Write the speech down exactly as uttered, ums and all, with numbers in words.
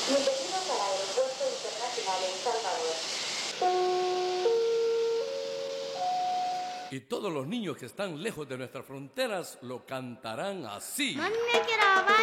Bienvenidos al Aeropuerto Internacional El Salvador. Y todos los niños que están lejos de nuestras fronteras lo cantarán así. Mami, me quiero